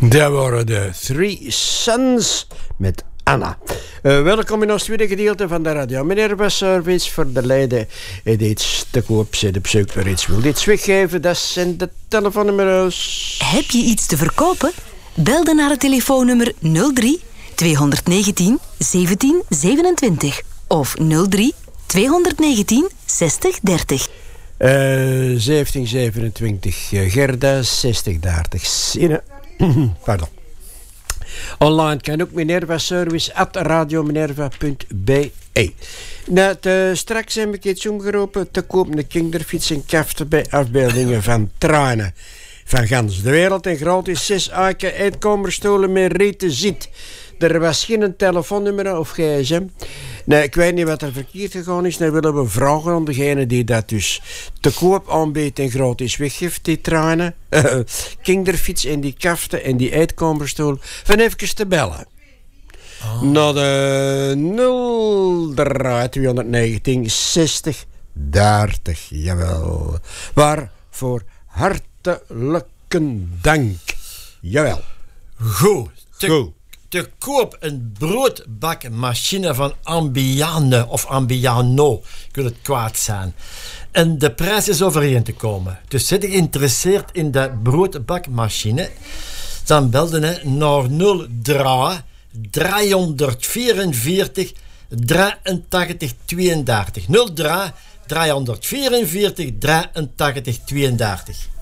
Dat waren de Three Sons met Anna. Welkom in ons tweede gedeelte van de radio. Meneer Wasserwits, voor de leden die iets te koop zit op zoek naar iets wil iets weggeven, dat zijn de telefoonnummers. Heb je iets te verkopen? Bel dan naar het telefoonnummer 03 219 17 27 of 03 219 60 30. 1727 Gerda, 60 30 Sine. Pardon. Online kan ook minerva-service@radiominerva.be. Straks heb ik iets omgeroepen te koop een kinderfiets en kaften bij afbeeldingen van tranen van gans de wereld en gratis 6 eiken eetkamerstoelen met rieten zit. Er was geen telefoonnummer of gsm. Nee, ik weet niet wat er verkeerd gegaan is. Dan willen we vragen aan degene die dat dus te koop aanbiedt en gratis weggeeft, die trainen, kinderfiets en die kaften en die eetkamerstoel, van even te bellen. Naar de 0219 60 30. Jawel. Waarvoor hartelijke dank. Jawel. Goed. Te koop een broodbakmachine van Ambiane of Ambiano. Ik wil het kwaad zijn. En de prijs is overeen te komen. Dus zit je geïnteresseerd in de broodbakmachine, dan belde je naar 03 344 83 32. 03 344 83 32.